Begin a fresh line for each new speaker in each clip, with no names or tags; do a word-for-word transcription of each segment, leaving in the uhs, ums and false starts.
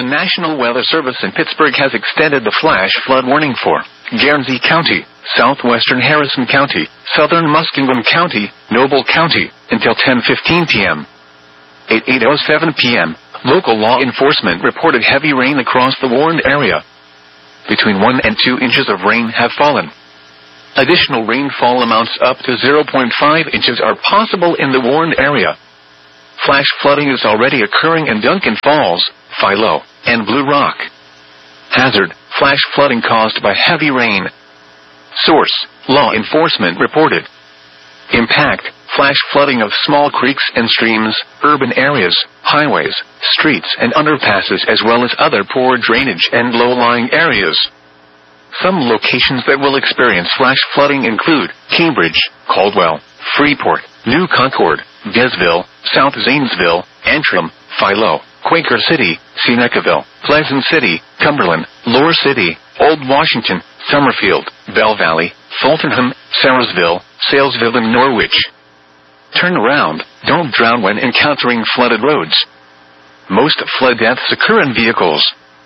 The National Weather Service in Pittsburgh has extended the flash flood warning for Guernsey County, southwestern Harrison County, southern Muskingum County, Noble County, until ten fifteen p.m. At eight oh seven p.m., local law enforcement reported heavy rain across the warned area. Between one and two inches of rain have fallen. Additional rainfall amounts up to zero point five inches are possible in the warned area. Flash flooding is already occurring in Duncan Falls, Philo, and Blue Rock. Hazard, flash flooding caused by heavy rain. Source, law enforcement reported. Impact, flash flooding of small creeks and streams, urban areas, highways, streets and underpasses as well as other poor drainage and low-lying areas. Some locations that will experience flash flooding include Cambridge, Caldwell, Freeport, New Concord, Desville, South Zanesville, Antrim, Philo, Quaker City, Senecaville, Pleasant City, Cumberland, Lower City, Old Washington, Summerfield, Bell Valley, Fultonham, Sarasville, Salesville and Norwich. Turn around, don't drown when encountering flooded roads. Most flood deaths occur in vehicles.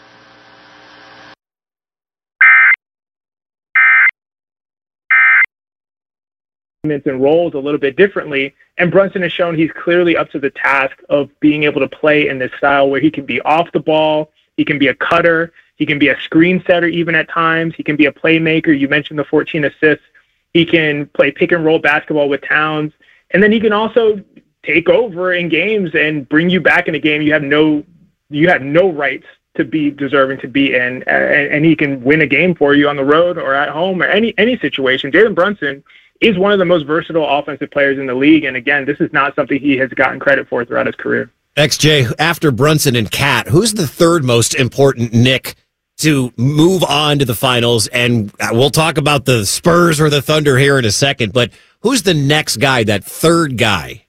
And roles a little bit differently, and Brunson has shown he's clearly up to the task of being able to play in this style where he can be off the ball, he can be a cutter, he can be a screen setter even at times, he can be a playmaker. You mentioned the fourteen assists. He can play pick and roll basketball with Towns, and then he can also take over in games and bring you back in a game you have no you have no rights to be deserving to be in, and, and he can win a game for you on the road or at home or any any situation. Jalen Brunson is one of the most versatile offensive players in the league. And again, this is not something he has gotten credit for throughout his career.
X J, after Brunson and Cat, who's the third most important Knick to move on to the finals? And we'll talk about the Spurs or the Thunder here in a second, but who's the next guy, that third guy?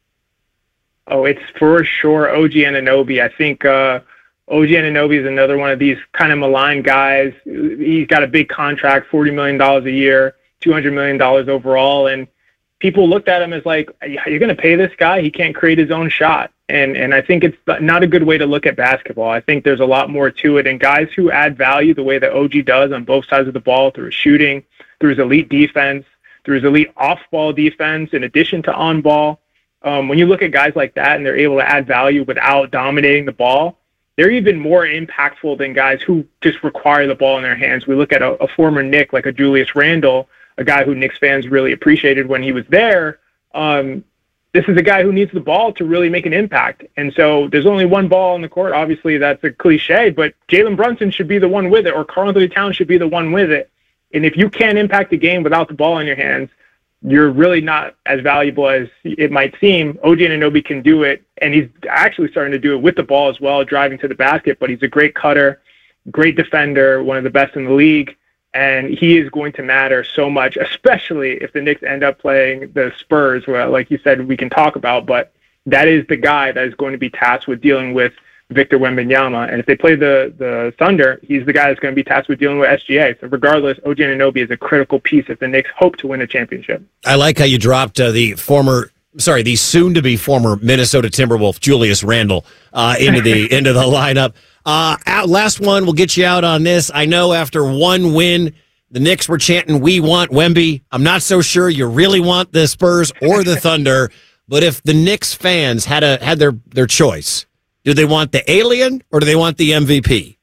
Oh, it's for sure O G Anunoby. I think uh, O G Anunoby is another one of these kind of maligned guys. He's got a big contract, forty million dollars a year. two hundred million dollars overall, and people looked at him as like, you're going to pay this guy? He can't create his own shot. And and I think it's not a good way to look at basketball. I think there's a lot more to it, and guys who add value the way that O G does on both sides of the ball through his shooting, through his elite defense, through his elite off-ball defense, in addition to on-ball, um, when you look at guys like that and they're able to add value without dominating the ball, they're even more impactful than guys who just require the ball in their hands. We look at a, a former Knick like a Julius Randle, a guy who Knicks fans really appreciated when he was there. Um, this is a guy who needs the ball to really make an impact. And so there's only one ball on the court. Obviously, that's a cliche, but Jalen Brunson should be the one with it, or Karl-Anthony Towns should be the one with it. And if you can't impact the game without the ball in your hands, you're really not as valuable as it might seem. O G Anunoby can do it, and he's actually starting to do it with the ball as well, driving to the basket, but he's a great cutter, great defender, one of the best in the league. And he is going to matter so much, especially if the Knicks end up playing the Spurs, where, like you said, we can talk about. But that is the guy that is going to be tasked with dealing with Victor Wembanyama. And if they play the, the Thunder, he's the guy that's going to be tasked with dealing with S G A. So regardless, O G Anunoby is a critical piece if the Knicks hope to win a championship.
I like how you dropped uh, the former, sorry, the soon-to-be former Minnesota Timberwolf, Julius Randle, uh, into the into the lineup. Uh, out, last one, we'll get you out on this. I know after one win, the Knicks were chanting, "We want Wemby." I'm not so sure you really want the Spurs or the Thunder, but if the Knicks fans had a had their, their choice, do they want the alien or do they want the M V P?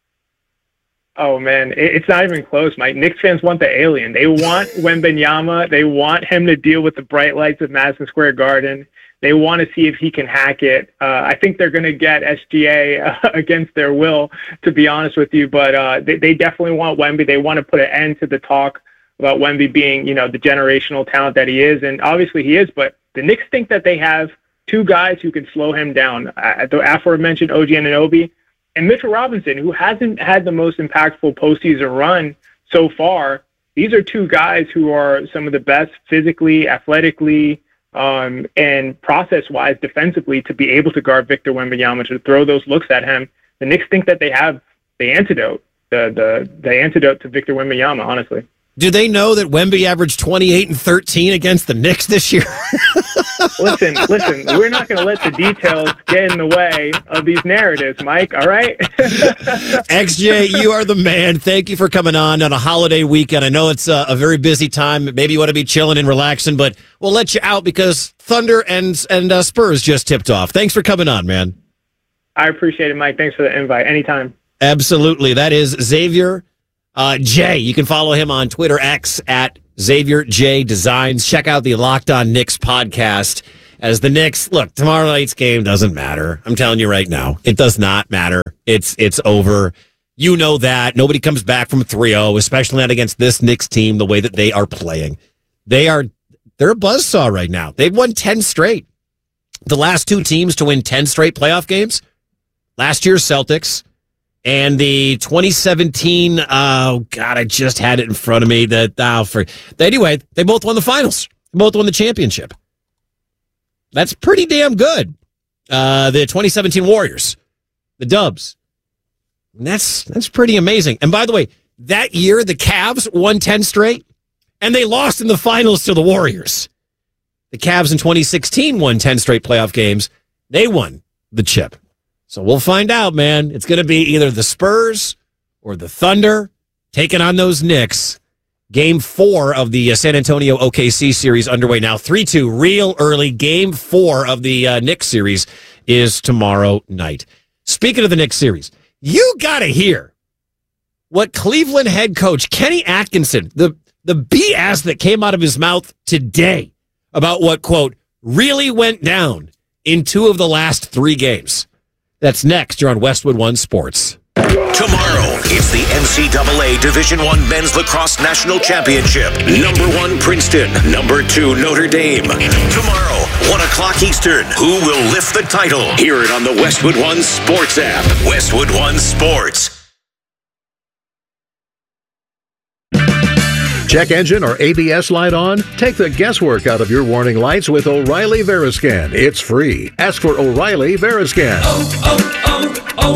Oh, man, it's not even close, Mike. Knicks fans want the alien. They want Wembanyama. They want him to deal with the bright lights of Madison Square Garden. They want to see if he can hack it. Uh, I think they're going to get S G A uh, against their will, to be honest with you. But uh, they, they definitely want Wemby. They want to put an end to the talk about Wemby being, you know, the generational talent that he is. And obviously he is. But the Knicks think that they have two guys who can slow him down. Uh, the aforementioned O G Anunoby and Mitchell Robinson, who hasn't had the most impactful postseason run so far. These are two guys who are some of the best physically, athletically, Um, and process-wise, defensively, to be able to guard Victor Wembanyama, to throw those looks at him. The Knicks think that they have the antidote, the the the antidote to Victor Wembanyama, honestly.
Do they know that Wemby averaged twenty-eight and thirteen against the Knicks this year?
listen, listen, we're not going to let the details get in the way of these narratives, Mike, all right?
X J, you are the man. Thank you for coming on on a holiday weekend. I know it's a, a very busy time. Maybe you want to be chilling and relaxing, but we'll let you out because Thunder and, and uh, Spurs just tipped off. Thanks for coming on, man.
I appreciate it, Mike. Thanks for the invite. Anytime.
Absolutely. That is Xavier Uh, Jay, you can follow him on Twitter X at Xavier J Designs. Check out the Locked On Knicks podcast. As the Knicks, look, tomorrow night's game doesn't matter. I'm telling you right now, it does not matter. It's it's over. You know that. Nobody comes back from three oh, especially not against this Knicks team the way that they are playing. They are they're a buzzsaw right now. They've won ten straight. The last two teams to win ten straight playoff games, last year's Celtics. And the twenty seventeen, oh, God, I just had it in front of me. That oh, for, Anyway, they both won the finals. They both won the championship. That's pretty damn good. Uh, the twenty seventeen Warriors, the Dubs. And that's that's pretty amazing. And by the way, that year, the Cavs won ten straight, and they lost in the finals to the Warriors. The Cavs in twenty sixteen won ten straight playoff games. They won the chip. So we'll find out, man. It's going to be either the Spurs or the Thunder taking on those Knicks. Game four of the uh, San Antonio O K C series underway now. three two, real early. Game four of the uh, Knicks series is tomorrow night. Speaking of the Knicks series, you got to hear what Cleveland head coach Kenny Atkinson, the, the B S that came out of his mouth today about what, quote, really went down in two of the last three games. That's next. You're on Westwood One Sports.
Tomorrow, it's the N C double A Division One Men's Lacrosse National Championship. Number one, Princeton. Number two, Notre Dame. Tomorrow, one o'clock Eastern. Who will lift the title? Hear it on the Westwood One Sports app. Westwood One Sports.
Check engine or A B S light on? Take the guesswork out of your warning lights with O'Reilly Veriscan. It's free. Ask for O'Reilly Veriscan.
Oh,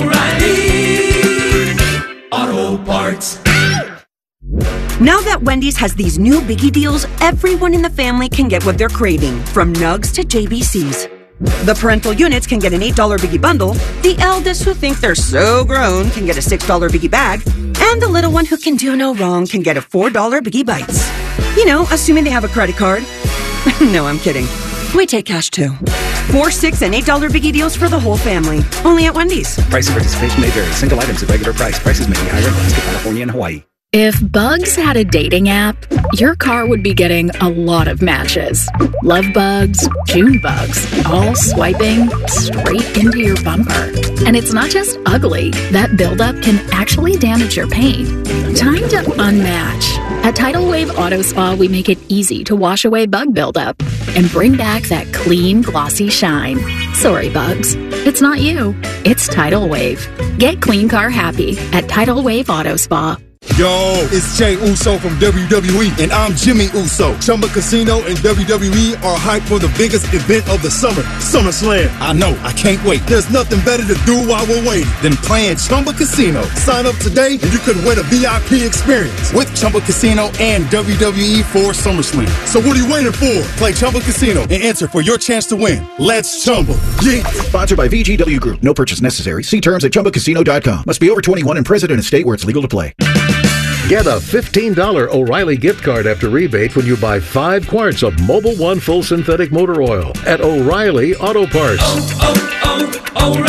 oh, oh, O'Reilly Auto Parts.
Now that Wendy's has these new biggie deals, everyone in the family can get what they're craving, from Nugs to J B Cs. The parental units can get an eight dollar biggie bundle, the eldest who think they're so grown can get a six dollar biggie bag, and the little one who can do no wrong can get a four dollar biggie bites. You know, assuming they have a credit card. No, I'm kidding. We take cash too. Four, six, and eight dollar biggie deals for the whole family. Only at Wendy's.
Price and participation may vary. Single items at regular price. Prices may be higher in Alaska, California, and Hawaii.
If Bugs had a dating app, your car would be getting a lot of matches. Love bugs, June bugs, all swiping straight into your bumper. And it's not just ugly. That buildup can actually damage your paint. Time to unmatch. At Tidal Wave Auto Spa, we make it easy to wash away bug buildup and bring back that clean, glossy shine. Sorry, bugs. It's not you. It's Tidal Wave. Get clean car happy at Tidal Wave Auto Spa.
Yo, it's Jey Uso from W W E, and I'm Jimmy Uso. Chumba Casino and W W E are hyped for the biggest event of the summer, SummerSlam. I know, I can't wait. There's nothing better to do while we're waiting than playing Chumba Casino. Sign up today, and you could win a V I P experience with Chumba Casino and W W E for SummerSlam. So what are you waiting for? Play Chumba Casino and enter for your chance to win. Let's Chumba. Yeah.
Sponsored by V G W Group. No purchase necessary. See terms at chumba casino dot com. Must be over twenty-one and present in a state where it's legal to play.
Get a fifteen dollars O'Reilly gift card after rebate when you buy five quarts of Mobil One Full Synthetic Motor Oil at O'Reilly Auto Parts.
Oh,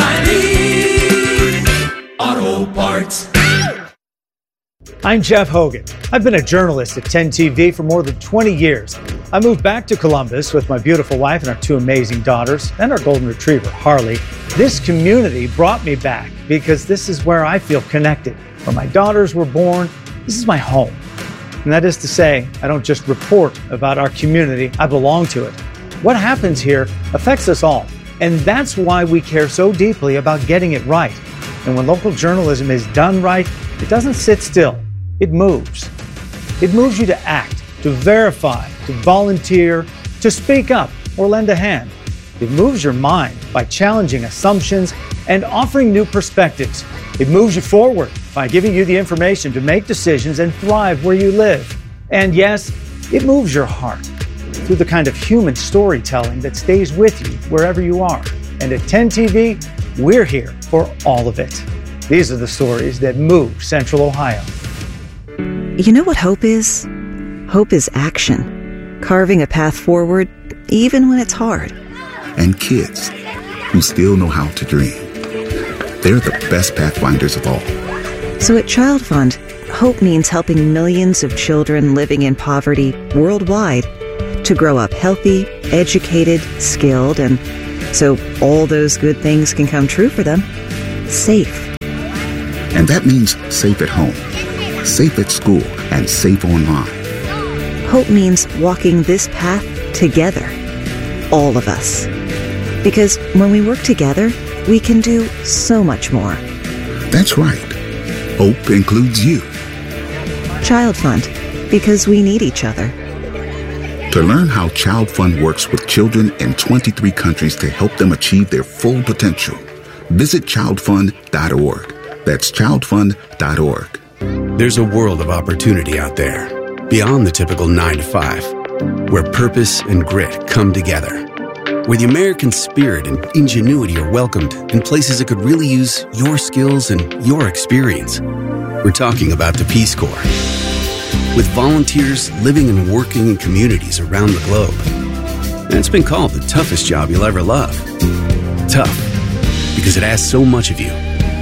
oh, oh, O'Reilly Auto Parts.
I'm Jeff Hogan. I've been a journalist at ten T V for more than twenty years. I moved back to Columbus with my beautiful wife and our two amazing daughters and our golden retriever, Harley. This community brought me back because this is where I feel connected. Where my daughters were born, this is my home. And that is to say, I don't just report about our community, I belong to it. What happens here affects us all. And that's why we care so deeply about getting it right. And when local journalism is done right, it doesn't sit still. It moves. It moves you to act, to verify, to volunteer, to speak up or lend a hand. It moves your mind by challenging assumptions and offering new perspectives. It moves you forward by giving you the information to make decisions and thrive where you live. And yes, it moves your heart through the kind of human storytelling that stays with you wherever you are. And at ten T V, we're here for all of it. These are the stories that move Central Ohio.
You know what hope is? Hope is action. Carving a path forward, even when it's hard.
And kids who still know how to dream. They're the best pathfinders of all.
So at Child Fund, hope means helping millions of children living in poverty worldwide to grow up healthy, educated, skilled, and so all those good things can come true for them. Safe.
And that means safe at home, safe at school, and safe online.
Hope means walking this path together. All of us. Because when we work together, we can do so much more.
That's right. Hope includes you.
Child Fund. Because we need each other.
To learn how Child Fund works with children in twenty-three countries to help them achieve their full potential, visit child fund dot org. That's child fund dot org.
There's a world of opportunity out there, beyond the typical nine to five, where purpose and grit come together, where the American spirit and ingenuity are welcomed in places that could really use your skills and your experience. We're talking about the Peace Corps. With volunteers living and working in communities around the globe. And it's been called the toughest job you'll ever love. Tough, because it asks so much of you.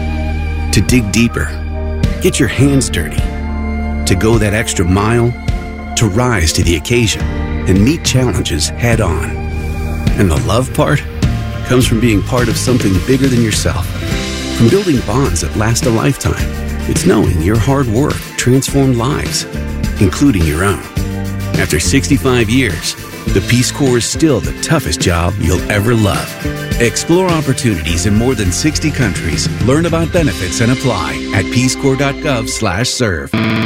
To dig deeper, get your hands dirty, to go that extra mile, to rise to the occasion and meet challenges head on. And the love part comes from being part of something bigger than yourself. From building bonds that last a lifetime. It's knowing your hard work transformed lives, including your own. After sixty-five years, the Peace Corps is still the toughest job you'll ever love. Explore opportunities in more than sixty countries. Learn about benefits and apply at peace corps dot gov slash serve.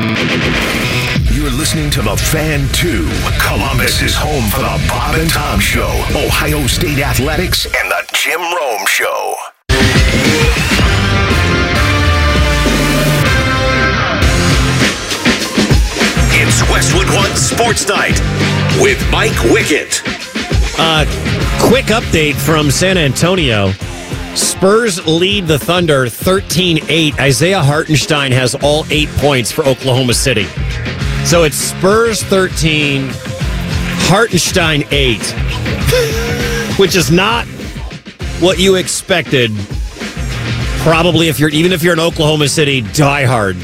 You're listening to The Fan two. Columbus is home for the Bob and Tom Show, Ohio State Athletics, and the Jim Rome Show. It's Westwood One Sports Night with Mike Wickett.
Uh, quick update from San Antonio. Spurs lead the Thunder thirteen eight. Isaiah Hartenstein has all eight points for Oklahoma City. So it's Spurs thirteen, Hartenstein eight, which is not what you expected. Probably if you're even if you're an Oklahoma City diehard.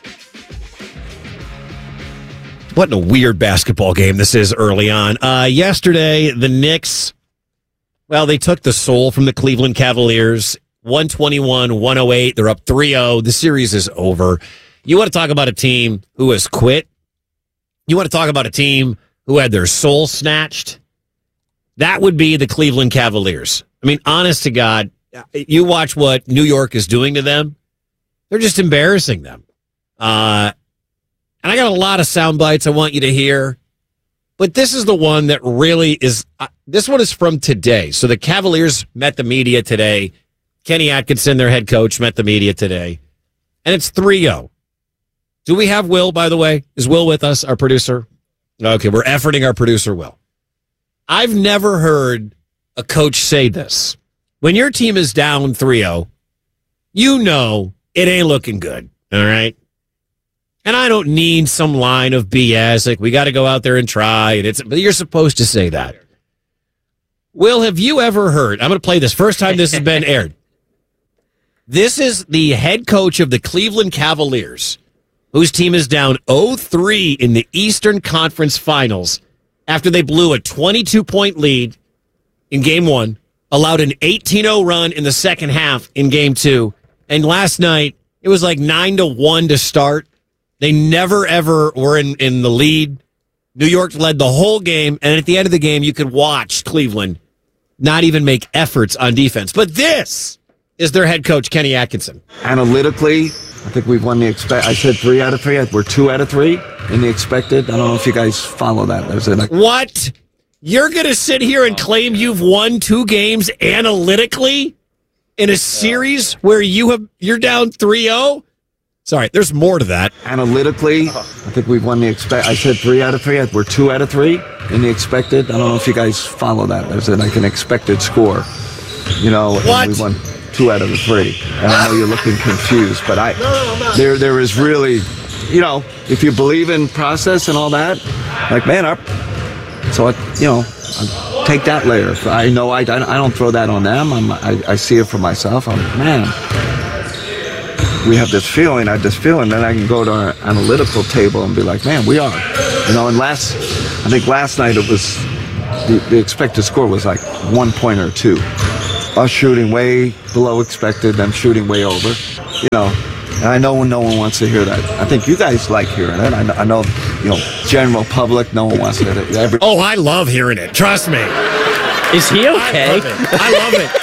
What a weird basketball game this is early on. Uh, yesterday, the Knicks, well, they took the soul from the Cleveland Cavaliers. one twenty-one one oh eight. They're up three oh. The series is over. You want to talk about a team who has quit? You want to talk about a team who had their soul snatched? That would be the Cleveland Cavaliers. I mean, honest to God, you watch what New York is doing to them. They're just embarrassing them. Uh, and I got a lot of sound bites I want you to hear. But this is the one that really is, uh, this one is from today. So the Cavaliers met the media today. Kenny Atkinson, their head coach, met the media today. And it's three oh. Do we have Will, by the way? Is Will with us, our producer? Okay, we're efforting our producer, Will. I've never heard a coach say this. When your team is down three oh, you know it ain't looking good, all right? And I don't need some line of B S, like we got to go out there and try. And it's, but you're supposed to say that. Will, have you ever heard, I'm going to play this, first time this has been aired. This is the head coach of the Cleveland Cavaliers, whose team is down oh three in the Eastern Conference Finals after they blew a twenty-two point lead in game one, allowed an eighteen oh run in the second half in game two, and last night it was like nine to one to start. They never, ever were in, in the lead. New York led the whole game, and at the end of the game, you could watch Cleveland not even make efforts on defense. But this is their head coach, Kenny Atkinson.
Analytically, I think we've won the expect. I said three out of three. We're two out of three in the expected. I don't know if you guys follow that. There's a, like,
what? You're going to sit here and claim you've won two games analytically in a series where you have you're down three oh? Sorry, there's more to that.
Analytically, I think we've won the expect. I said three out of three. We're two out of three in the expected. I don't know if you guys follow that. There's a, like an expected score, you know.
What?
And we won two out of the three. And I know you're looking confused, but I there there is really, you know, if you believe in process and all that, like man, our, so I, you know, I take that layer. I know I, I don't throw that on them. I'm, I I see it for myself. I'm man. We have this feeling, I have this feeling, then I can go to our analytical table and be like, man, we are. You know, and last, I think last night it was, the, the expected score was like one point or two. Us shooting way below expected, them shooting way over. You know, and I know no one wants to hear that. I think you guys like hearing it. I know, I know you know, general public, no one wants to hear it. Every-
oh, I love hearing it. Trust me.
Is he okay?
I love it. I love it.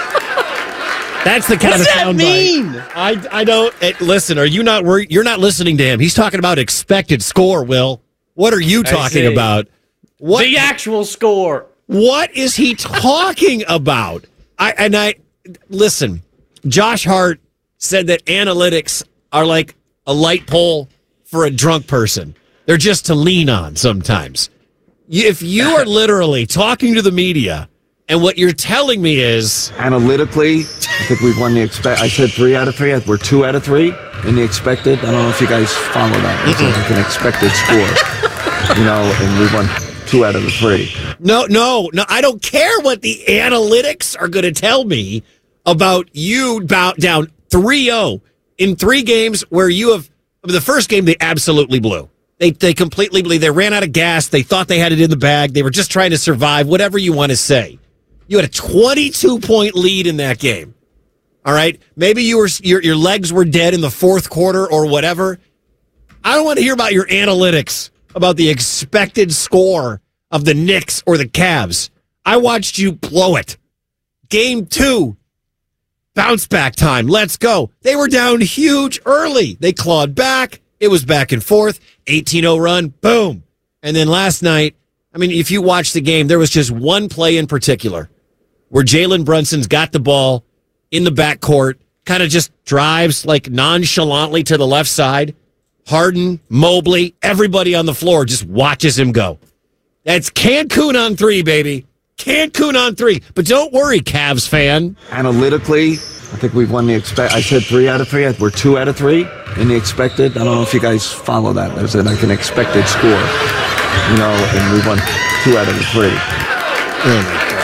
That's the kind
what
of
does that
sound
mean?
bite. I I don't eh, listen. Are you not worried? You're not listening to him. He's talking about expected score. Will, what are you talking about? What
the actual score?
What is he talking about? I and I listen. Josh Hart said that analytics are like a light pole for a drunk person. They're just to lean on sometimes. If you are literally talking to the media. And what you're telling me is...
Analytically, I think we've won the expect. I said three out of three. We're two out of three in the expected. I don't know if you guys follow that. It's like an expected score. You know, and we won two out of the three.
No, no, no. I don't care what the analytics are going to tell me about you bow, down three oh in three games where you have... The first game, they absolutely blew. They they completely blew. They ran out of gas. They thought they had it in the bag. They were just trying to survive, whatever you want to say. You had a twenty-two point lead in that game. All right? Maybe you were your your legs were dead in the fourth quarter or whatever. I don't want to hear about your analytics about the expected score of the Knicks or the Cavs. I watched you blow it. Game two. Bounce back time. Let's go. They were down huge early. They clawed back. It was back and forth. eighteen oh run. Boom. And then last night, I mean, if you watch the game, there was just one play in particular where Jalen Brunson's got the ball in the backcourt, kind of just drives like nonchalantly to the left side. Harden, Mobley, everybody on the floor just watches him go. That's Cancun on three, baby. Cancun on three. But don't worry, Cavs fan.
Analytically, I think we've won the expect. I said three out of three. We're two out of three in the expected. I don't know if you guys follow that. There's a, like an expected score. You know, and we won two out of the three.
Oh, my God.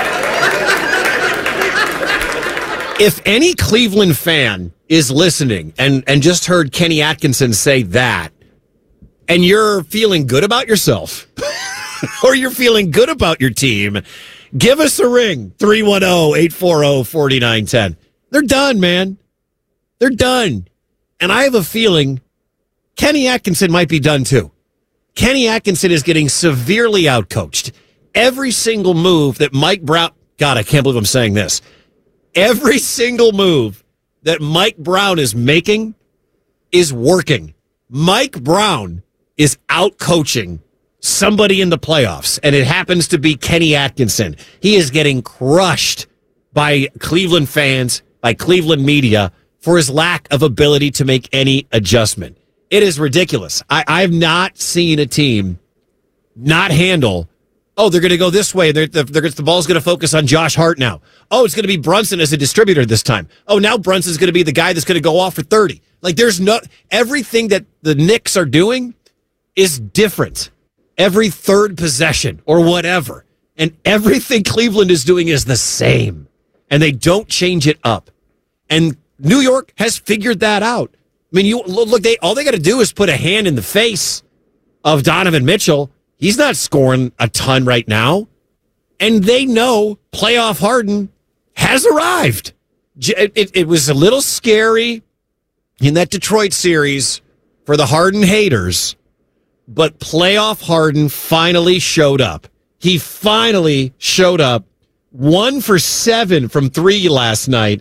If any Cleveland fan is listening and, and just heard Kenny Atkinson say that, and you're feeling good about yourself, or you're feeling good about your team, give us a ring, three one zero, eight four zero, four nine one zero. They're done, man. They're done. And I have a feeling Kenny Atkinson might be done, too. Kenny Atkinson is getting severely outcoached. Every single move that Mike Brown... God, I can't believe I'm saying this. Every single move that Mike Brown is making is working. Mike Brown is outcoaching somebody in the playoffs, and it happens to be Kenny Atkinson. He is getting crushed by Cleveland fans, by Cleveland media, for his lack of ability to make any adjustment. It is ridiculous. I, I've not seen a team not handle, oh, they're going to go this way. They're, they're, they're, the ball's going to focus on Josh Hart now. Oh, it's going to be Brunson as a distributor this time. Oh, now Brunson's going to be the guy that's going to go off for thirty. Like, there's no, everything that the Knicks are doing is different. Every third possession or whatever. And everything Cleveland is doing is the same. And they don't change it up. And New York has figured that out. I mean, you look, they all they got to do is put a hand in the face of Donovan Mitchell. He's not scoring a ton right now. And they know playoff Harden has arrived. It, it, it was a little scary in that Detroit series for the Harden haters, but playoff Harden finally showed up. He finally showed up, one for seven from three last night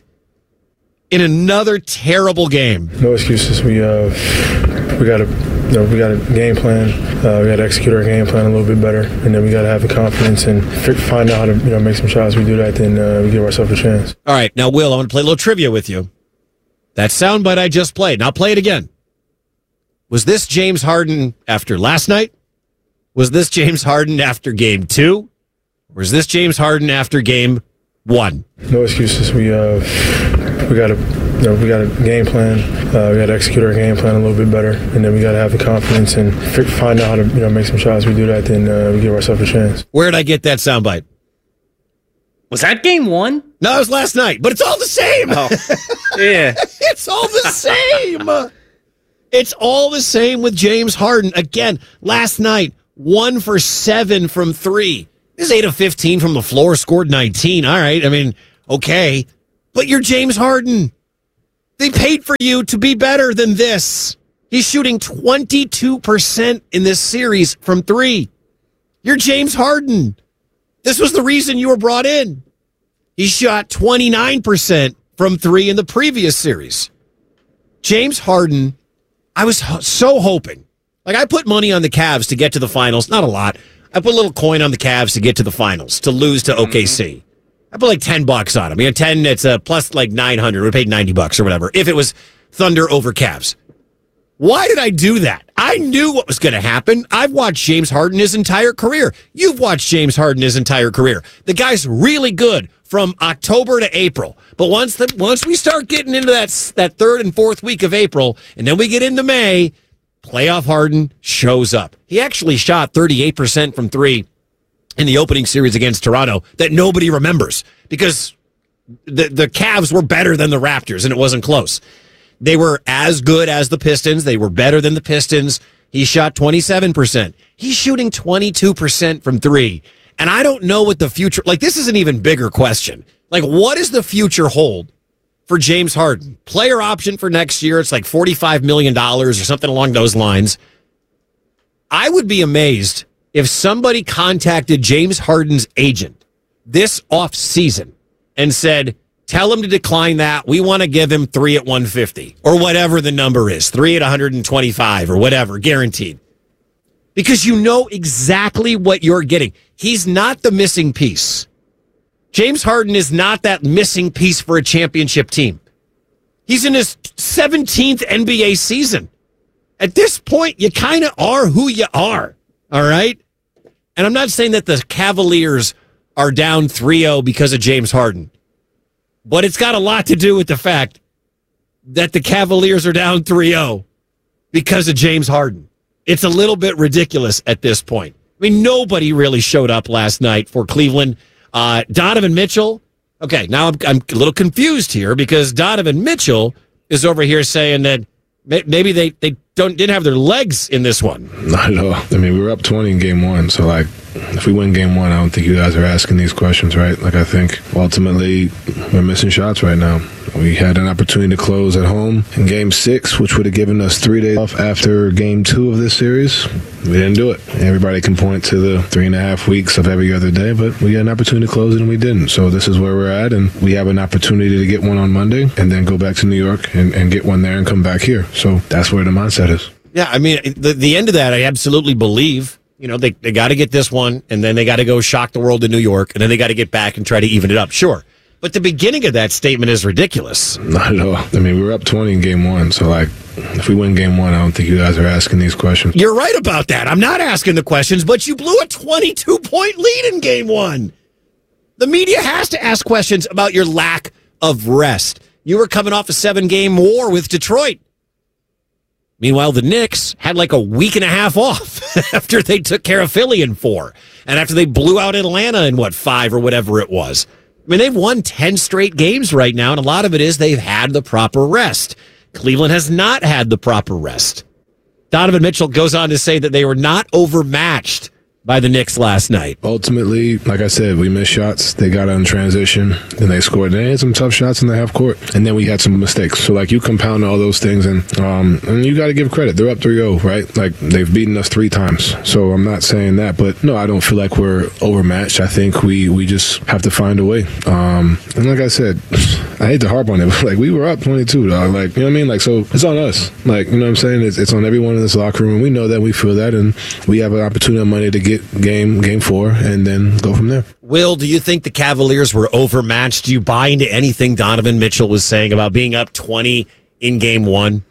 in another terrible game.
No excuses. We uh, we got to you know, we got a game plan. Uh, we got to execute our game plan a little bit better, and then we got to have the confidence and find out how to you know make some shots. We do that, then uh, we give ourselves a chance.
All right, now Will, I want to play a little trivia with you. That soundbite I just played. Now play it again. Was this James Harden after last night? Was this James Harden after game two? Or is this James Harden after game one?
No excuses. We uh, we got to you know, we got a game plan. Uh, we got to execute our game plan a little bit better, and then we got to have the confidence and f- find out how to you know make some shots. We do that, then uh, we give ourselves a chance.
Where did I get that soundbite?
Was that game one?
No, it was last night, but it's all the same.
Oh, yeah.
It's all the same. It's all the same with James Harden. Again, last night, one for seven from three. This is eight of fifteen from the floor, scored nineteen. All right, I mean, okay. But you're James Harden. They paid for you to be better than this. He's shooting twenty-two percent in this series from three. You're James Harden. This was the reason you were brought in. He shot twenty-nine percent from three in the previous series. James Harden, I was ho- so hoping. Like, I put money on the Cavs to get to the finals. Not a lot. I put a little coin on the Cavs to get to the finals, to lose to O K C. I put like ten bucks on them. You know, ten, it's a plus like nine hundred. We paid ninety bucks or whatever if it was Thunder over Cavs. Why did I do that? I knew what was going to happen. I've watched James Harden his entire career. You've watched James Harden his entire career. The guy's really good from October to April. But once the, once we start getting into that, that third and fourth week of April, and then we get into May, playoff Harden shows up. He actually shot thirty-eight percent from three in the opening series against Toronto that nobody remembers because the, the Cavs were better than the Raptors, and it wasn't close. They were as good as the Pistons. They were better than the Pistons. He shot twenty-seven percent. He's shooting twenty-two percent from three. And I don't know what the future, like, this is an even bigger question. Like, what does the future hold for James Harden? Player option for next year, it's like forty-five million dollars or something along those lines. I would be amazed if somebody contacted James Harden's agent this offseason and said, tell him to decline that. We want to give him three at one fifty or whatever the number is, three at one twenty-five or whatever, guaranteed. Because you know exactly what you're getting. He's not the missing piece. James Harden is not that missing piece for a championship team. He's in his seventeenth N B A season. At this point, you kind of are who you are, all right? And I'm not saying that the Cavaliers are down three oh because of James Harden. But it's got a lot to do with the fact that the Cavaliers are down three oh because of James Harden. It's a little bit ridiculous at this point. I mean, nobody really showed up last night for Cleveland. Uh, Donovan Mitchell. Okay, now I'm, I'm a little confused here because Donovan Mitchell is over here saying that maybe they, they don't didn't have their legs in this one.
Not at all. I mean, we were up twenty in game one, so like, if we win game one, I don't think you guys are asking these questions, right? Like, I think ultimately we're missing shots right now. We had an opportunity to close at home in game six, which would have given us three days off after game two of this series. We didn't do it. Everybody can point to the three and a half weeks of every other day, but we had an opportunity to close it and we didn't. So this is where we're at, and we have an opportunity to get one on Monday and then go back to New York and, and get one there and come back here. So that's where the mindset is.
Yeah, I mean, the, the end of that, I absolutely believe. You know, they, they got to get this one, and then they got to go shock the world in New York, and then they got to get back and try to even it up. Sure. But the beginning of that statement is ridiculous.
Not at all. I mean, we were up twenty in game one, so, like, if we win game one, I don't think you guys are asking these questions.
You're right about that. I'm not asking the questions, but you blew a twenty-two point lead in game one. The media has to ask questions about your lack of rest. You were coming off a seven-game war with Detroit. Meanwhile, the Knicks had like a week and a half off after they took care of Philly in four. And after they blew out Atlanta in, what, five or whatever it was. I mean, they've won ten straight games right now, and a lot of it is they've had the proper rest. Cleveland has not had the proper rest. Donovan Mitchell goes on to say that they were not overmatched by the Knicks last night.
Ultimately, like I said, we missed shots. They got on transition, and they scored. They had some tough shots in the half court, and then we had some mistakes. So, like, you compound all those things, and um, and you got to give credit. They're up three oh, right? Like, they've beaten us three times. So I'm not saying that, but no, I don't feel like we're overmatched. I think we, we just have to find a way. Um, and like I said, I hate to harp on it, but, like, we were up twenty-two, dog. Like, you know what I mean? Like, so it's on us. Like, you know what I'm saying? It's, it's on everyone in this locker room, and we know that. We feel that, and we have an opportunity on Monday to get game game four and then go from there.
Will, do you think the Cavaliers were overmatched? Do you buy into anything Donovan Mitchell was saying about being up twenty in game one?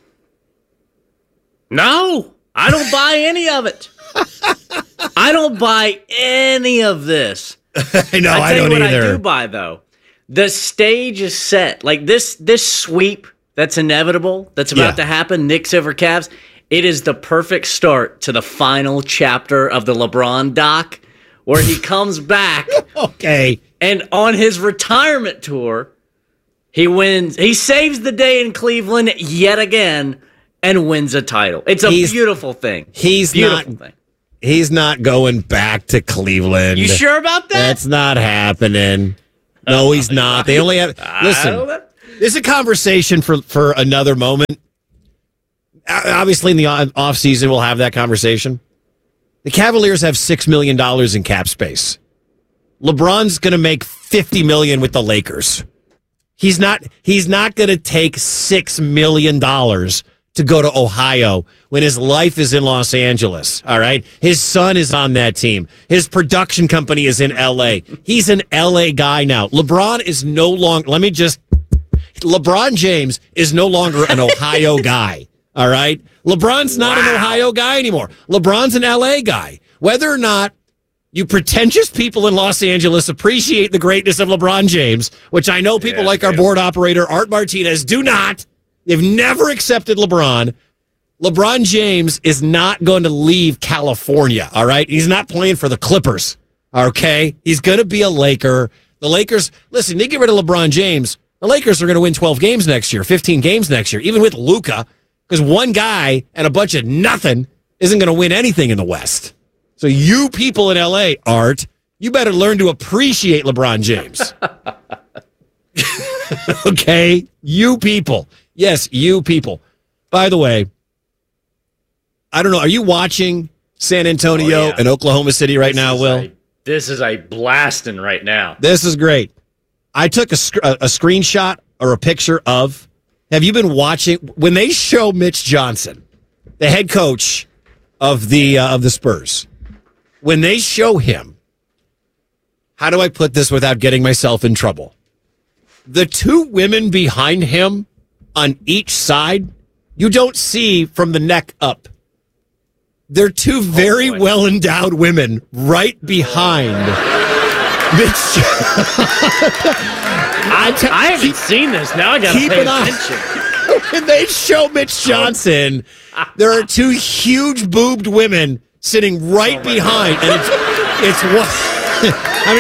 No, I don't buy any of it. I don't buy any of this.
I know,
I,
I
tell
don't
you what
either.
I do buy, though. The stage is set. Like this this sweep that's inevitable, that's about
Yeah.
to happen, Knicks over Cavs, it is the perfect start to the final chapter of the LeBron doc, where he comes back.
Okay.
And on his retirement tour, he wins. He saves the day in Cleveland yet again and wins a title. It's a
He's-
beautiful thing.
He's
beautiful
not.
thing.
He's not going back to Cleveland.
You sure about that?
That's not happening. No, he's not. They only have.
I
Listen,
don't know.
this is a conversation for for another moment. O- Obviously, in the off season, we'll have that conversation. The Cavaliers have six million dollars in cap space. LeBron's going to make fifty million dollars with the Lakers. He's not. He's not going to take six million dollars to go to Ohio when his life is in Los Angeles. All right, his son is on that team. His production company is in L A. He's an L A guy now. LeBron is no longer. Let me just. LeBron James is no longer an Ohio guy. All right, LeBron's not an Ohio guy anymore. LeBron's an L A guy. Whether or not you pretentious people in Los Angeles appreciate the greatness of LeBron James, which I know people
Yeah,
like our
yeah.
board operator, Art Martinez, do not. They've never accepted LeBron. LeBron James is not going to leave California, all right? He's not playing for the Clippers, okay? He's going to be a Laker. The Lakers, listen, they get rid of LeBron James, the Lakers are going to win twelve games next year, fifteen games next year, even with Luka, because one guy and a bunch of nothing isn't going to win anything in the West. So you people in L A, Art, you better learn to appreciate LeBron James. Okay? You people. Yes, you people. By the way, I don't know, are you watching San Antonio
Oh, yeah.
and Oklahoma City right
This
now,
is
Will?
a- this is a blasting right now.
This is great. I took a, sc- a, a screenshot or a picture of, have you been watching, when they show Mitch Johnson, the head coach of the uh, of the Spurs, when they show him, how do I put this without getting myself in trouble? The two women behind him on each side, you don't see from the neck up. They're two very
boy.
well-endowed women right behind Mitch.
I, I haven't seen this. Now I got to
keep
pay
an eye-
attention.
When they show Mitch Johnson, there are two huge boobed women sitting right
Oh,
behind, and it's it's what I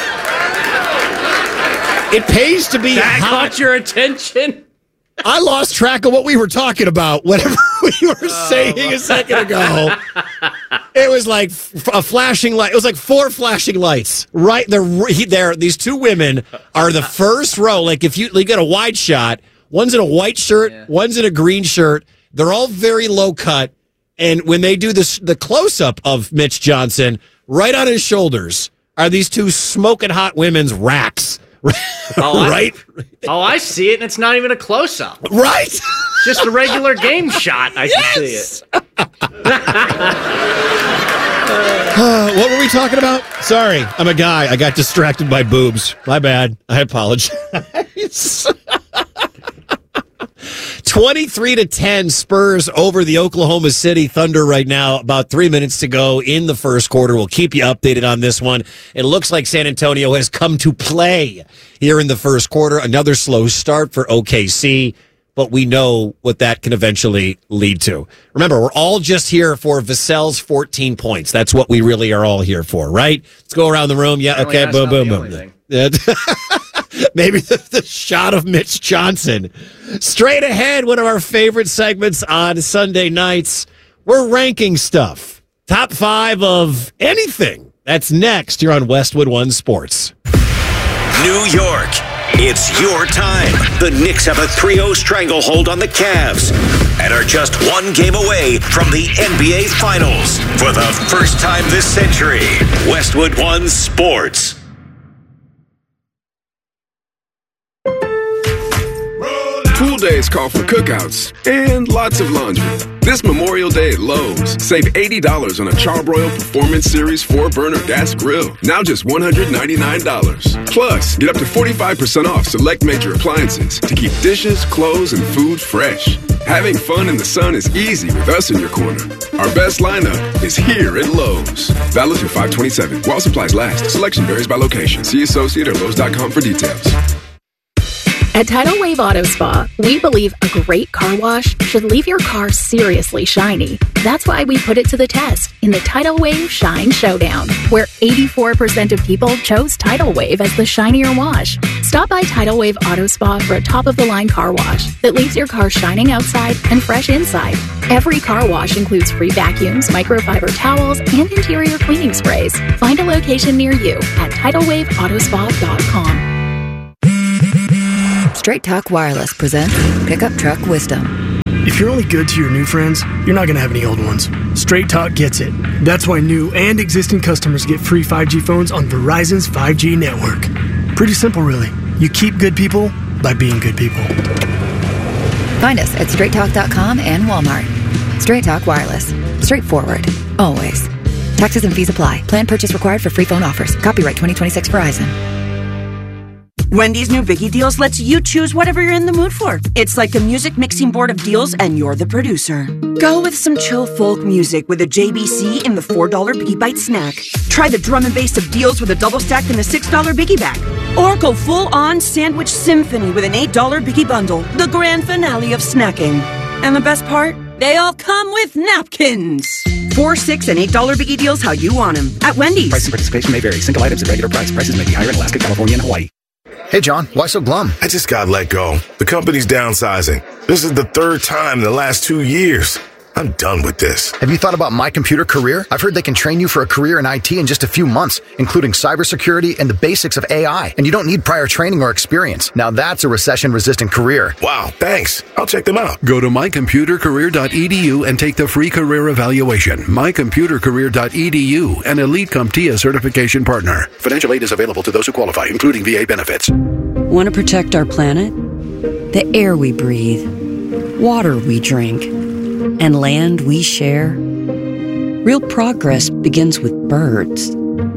mean. It pays to be
That
hot.
caught your attention?
I lost track of what we were talking about. Whatever we were saying a second ago, it was like f- a flashing light. It was like four flashing lights. Right there, there. These two women are the first row. Like if you, you get a wide shot, one's in a white shirt,
Yeah.
one's in a green shirt. They're all very low cut. And when they do this, the close up of Mitch Johnson, right on his shoulders are these two smoking hot women's racks.
Oh, I-
right,
Oh, I see it, and it's not even a close-up.
right.
Just a regular game shot. I can see it.
Uh, what were we talking about? Sorry, I'm a guy. I got distracted by boobs. My bad. I apologize. twenty-three to ten Spurs over the Oklahoma City Thunder right now. About three minutes to go in the first quarter. We'll keep you updated on this one. It looks like San Antonio has come to play here in the first quarter. Another slow start for O K C, but we know what that can eventually lead to. Remember, we're all just here for Vassell's fourteen points. That's what we really are all here for, right? Let's go around the room. Yeah,
Apparently
okay,
that's
boom,
not
boom,
the
boom.
only thing.
Yeah. Maybe the, the shot of Mitch Johnson. Straight ahead, one of our favorite segments on Sunday nights. We're ranking stuff. Top five of anything. That's next. You're on Westwood One Sports.
New York, it's your time. The Knicks have a three oh stranglehold on the Cavs and are just one game away from the N B A Finals. For the first time this century, Westwood One Sports.
Too
days call for cookouts and lots of laundry. This Memorial Day at Lowe's, save eighty dollars on a Charbroil Performance Series four burner gas grill. Now just one hundred ninety-nine dollars. Plus, get up to forty-five percent off select major appliances to keep dishes, clothes, and food fresh. Having fun in the sun is easy with us in your corner. Our best lineup is here at Lowe's. Valid through five twenty-seven. While supplies last. Selection varies by location. See associate or Lowe's dot com for details.
At Tidal Wave Auto Spa, we believe a great car wash should leave your car seriously shiny. That's why we put it to the test in the Tidal Wave Shine Showdown, where eighty-four percent of people chose Tidal Wave as the shinier wash. Stop by Tidal Wave Auto Spa for a top-of-the-line car wash that leaves your car shining outside and fresh inside. Every car wash includes free vacuums, microfiber towels, and interior cleaning sprays. Find a location near you at tidal wave auto spa dot com.
Straight Talk Wireless presents Pickup Truck Wisdom.
If you're only good to your new friends, you're not going to have any old ones. Straight Talk gets it. That's why new and existing customers get free five G phones on Verizon's five G network. Pretty simple, really. You keep good people by being good people.
Find us at straight talk dot com and Walmart. Straight Talk Wireless. Straightforward. Always. Taxes and fees apply. Plan purchase required for free phone offers. Copyright twenty twenty-six Verizon.
Wendy's new Biggie Deals lets you choose whatever you're in the mood for. It's like a music mixing board of deals, and you're the producer. Go with some chill folk music with a J B C in the four dollar Biggie Bite snack. Try the drum and bass of deals with a double stack in the six dollar Biggie bag. Or go full-on sandwich symphony with an eight dollar Biggie bundle, the grand finale of snacking. And the best part? They all come with napkins. Four, six, and eight dollar Biggie Deals how you want them at Wendy's.
Price and participation may vary. Single items at regular price. Prices may be higher in Alaska, California, and Hawaii.
Hey, John, why so glum?
I just got let go. The company's downsizing. This is the third time in the last two years. I'm done with this.
Have you thought about My Computer Career? I've heard they can train you for a career in I T in just a few months, including cybersecurity and the basics of A I. And you don't need prior training or experience. Now that's a recession-resistant career.
Wow, thanks. I'll check them out.
Go to my computer career dot e d u and take the free career evaluation. my computer career dot e d u, an Elite CompTIA certification partner. Financial aid is available to those who qualify, including V A benefits.
Want to protect our planet? The air we breathe, water we drink, and land we share? Real progress begins with birds.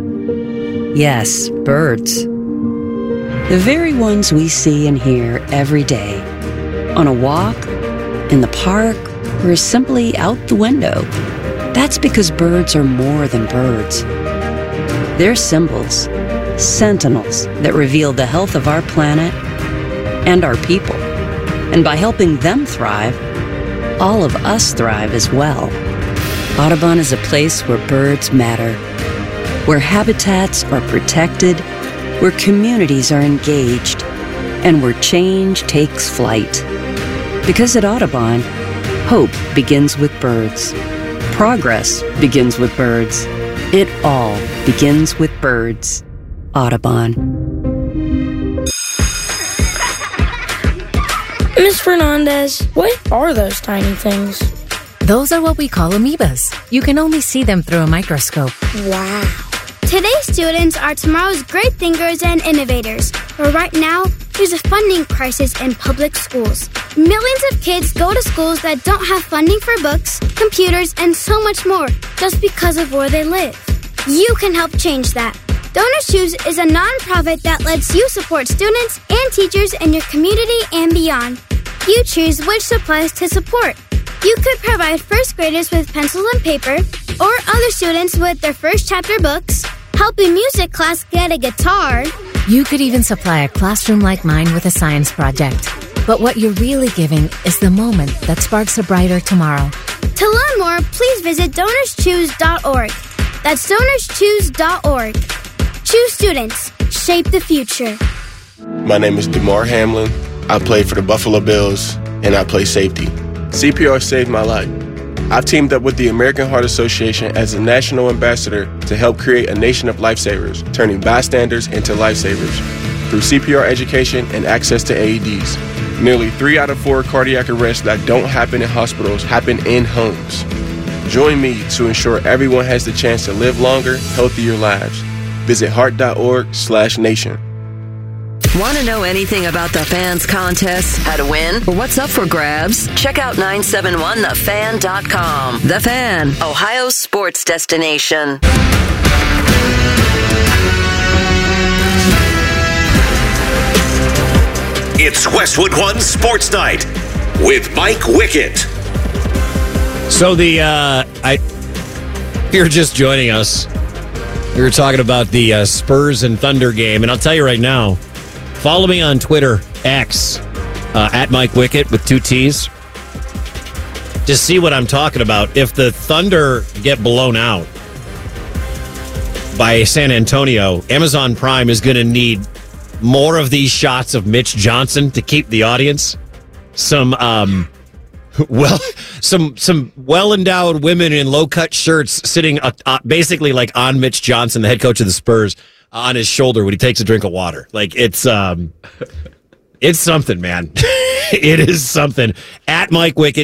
Yes, birds. The very ones we see and hear every day. On a walk, in the park, or simply out the window. That's because birds are more than birds. They're symbols, sentinels that reveal the health of our planet and our people. And by helping them thrive, all of us thrive as well. Audubon is a place where birds matter, where habitats are protected, where communities are engaged, and where change takes flight. Because at Audubon, hope begins with birds. Progress begins with birds. It all begins with birds. Audubon.
Miz Fernandez, what are those tiny things?
Those are what we call amoebas. You can only see them through a microscope.
Wow.
Today's students are tomorrow's great thinkers and innovators. But right now, there's a funding crisis in public schools. Millions of kids go to schools that don't have funding for books, computers, and so much more just because of where they live. You can help change that. Donors Choose is a nonprofit that lets you support students and teachers in your community and beyond. You choose which supplies to support. You could provide first graders with pencils and paper, or other students with their first chapter books, help a music class get a guitar.
You could even supply a classroom like mine with a science project. But what you're really giving is the moment that sparks a brighter tomorrow.
To learn more, please visit donors choose dot org. That's donors choose dot org. Choose students. Shape the future.
My name is DeMar Hamlin. I play for the Buffalo Bills, and I play safety. C P R saved my life. I've teamed up with the American Heart Association as a national ambassador to help create a nation of lifesavers, turning bystanders into lifesavers through C P R education and access to A E Ds. Nearly three out of four cardiac arrests that don't happen in hospitals happen in homes. Join me to ensure everyone has the chance to live longer, healthier lives. Visit heart dot org slash nation.
Want to know anything about the fans contest, how to win, or what's up for grabs? Check out nine seven one the fan dot com. The Fan, Ohio's sports destination.
It's Westwood One Sports Night with Mike Wickett.
So the, uh, I, if you're just joining us, we were talking about the uh, Spurs and Thunder game, and I'll tell you right now, follow me on Twitter, X, uh, at Mike Wickett with two T's, to see what I'm talking about. If the Thunder get blown out by San Antonio, Amazon Prime is going to need more of these shots of Mitch Johnson to keep the audience. Some, um, well, some some well-endowed women in low-cut shirts sitting uh, uh, basically like on Mitch Johnson, the head coach of the Spurs, uh, on his shoulder when he takes a drink of water. Like, it's um, it's something, man. It is something. At Mike Wickett.